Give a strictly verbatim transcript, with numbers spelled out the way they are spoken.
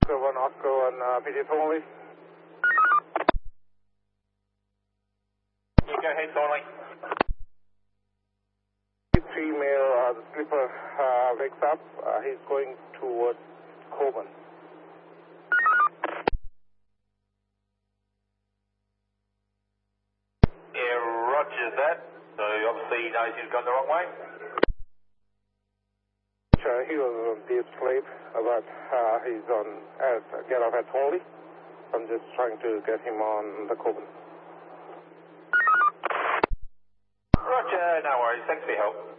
Oscar one, Oscar one, uh, P T Thornley. You go ahead, Thornley. Female, uh, the slipper uh, wakes up. Uh, he's going towards Coburn. Yeah, roger that. So obviously he knows he's gone the wrong way. Uh, he was on deep sleep, but uh, he's on at get off at Thornley. I'm just trying to get him on the Coburn. Roger, no worries. Thanks for your help.